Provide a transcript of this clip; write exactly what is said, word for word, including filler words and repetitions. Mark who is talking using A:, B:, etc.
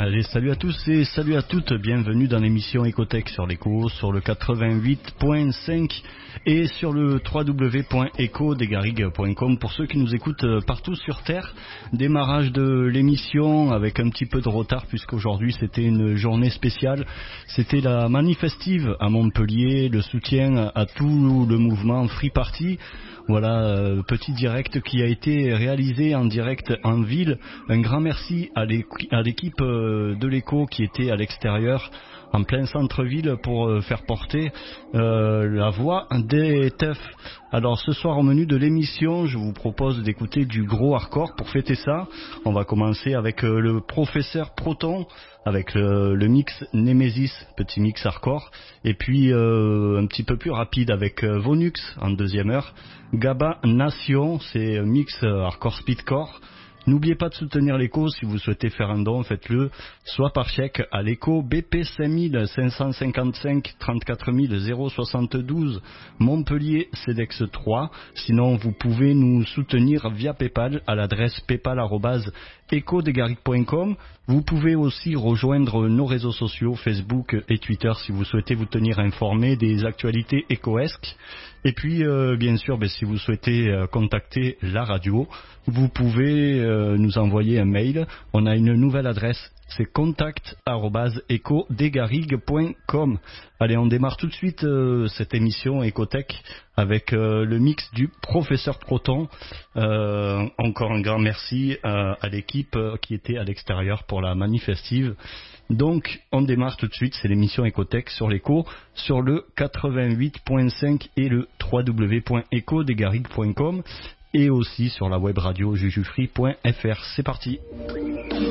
A: Allez, salut à tous et salut à toutes, bienvenue dans l'émission Ecotech sur l'Eco, sur le quatre-vingt-huit point cinq et sur le w w w point eco des garrigues point com pour ceux qui nous écoutent partout sur Terre. Démarrage de l'émission avec un petit peu de retard puisqu'aujourd'hui c'était une journée spéciale, c'était la manifestive à Montpellier, le soutien à tout le mouvement Free Party. Voilà, euh, petit direct qui a été réalisé en direct en ville. Un grand merci à l'équipe euh, de l'Eco qui était à l'extérieur, en plein centre-ville, pour euh, faire porter euh, la voix des teufs. Alors ce soir au menu de l'émission, je vous propose d'écouter du gros hardcore pour fêter ça. On va commencer avec euh, le professeur Proton, avec le, le mix Nemesis, petit mix hardcore, et puis euh, un petit peu plus rapide avec euh, Vonux en deuxième heure. Gaba Nation, c'est mix euh, hardcore speedcore. N'oubliez pas de soutenir l'Eco, si vous souhaitez faire un don, faites-le, soit par chèque à l'Eco, B P cinq cinq cent cinquante-cinq trente-quatre mille soixante-douze, Montpellier, CEDEX trois. Sinon, vous pouvez nous soutenir via PayPal à l'adresse paypal arobase eco des garrigues point com. Vous pouvez aussi rejoindre nos réseaux sociaux, Facebook et Twitter, si vous souhaitez vous tenir informé des actualités écoesques. Et puis, euh, bien sûr, ben, si vous souhaitez euh, contacter la radio, vous pouvez euh, nous envoyer un mail. On a une nouvelle adresse, c'est contact arobase eco des garrigues point com. Allez, on démarre tout de suite euh, cette émission Ecotech avec euh, le mix du professeur Proton. Euh, encore un grand merci à, à l'équipe qui était à l'extérieur pour la manifestive. Donc, on démarre tout de suite, c'est l'émission Ecotech sur l'Eco, sur le quatre-vingt-huit point cinq et le w w w point eco des garrigues point com et aussi sur la web radio jujufree point f r. C'est parti.